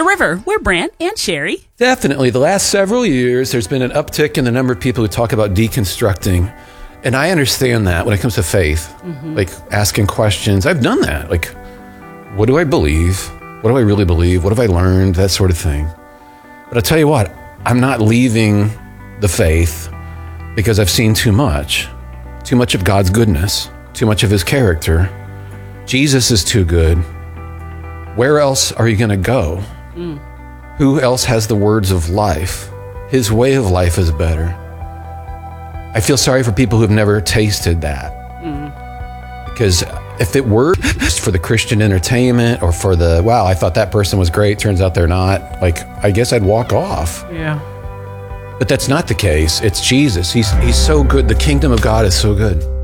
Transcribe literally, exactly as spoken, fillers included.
River. We're Brant and Sherry. Definitely. The last several years, there's been an uptick in the number of people who talk about deconstructing. And I understand that when it comes to faith, mm-hmm. like asking questions. I've done that. Like, what do I believe? What do I really believe? What have I learned? That sort of thing. But I'll tell you what, I'm not leaving the faith because I've seen too much. Too much of God's goodness. Too much of his character. Jesus is too good. Where else are you going to go? Mm. Who else has the words of life? His way of life is better. I feel sorry for people who have never tasted that. Mm. Because if it were just for the Christian entertainment or for the, wow, I thought that person was great, turns out they're not, like, I guess I'd walk off. Yeah. But that's not the case. It's Jesus. He's, he's so good. The kingdom of God is so good.